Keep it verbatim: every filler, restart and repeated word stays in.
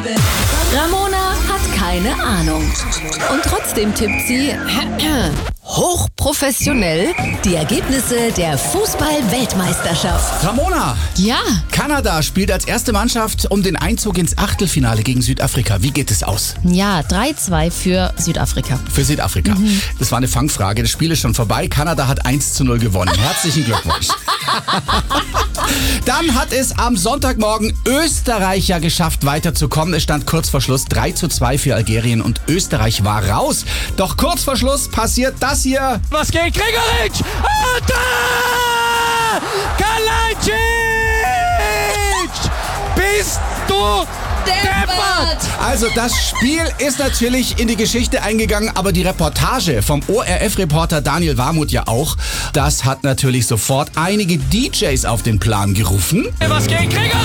Ramona hat keine Ahnung. Und trotzdem tippt sie hochprofessionell die Ergebnisse der Fußball-Weltmeisterschaft. Ramona, Ja, Kanada spielt als erste Mannschaft um den Einzug ins Achtelfinale gegen Südafrika. Wie geht es aus? ja, drei zwei für Südafrika. Für Südafrika. Mhm. Das war eine Fangfrage. Das Spiel ist schon vorbei. Kanada hat eins zu null gewonnen. Herzlichen Glückwunsch. Dann hat es am Sonntagmorgen Österreich ja geschafft, weiterzukommen. Es stand kurz vor Schluss drei zu zwei für Algerien und Österreich war raus. Doch kurz vor Schluss passiert das hier. Was geht? Gregoritsch! Und da! Kalajdzic! Bist du deppert! Also das Spiel ist natürlich in die Geschichte eingegangen, aber die Reportage vom O R F-Reporter Daniel Warmuth ja auch. Das hat natürlich sofort einige D Js auf den Plan gerufen. Was geht? Gregoritsch!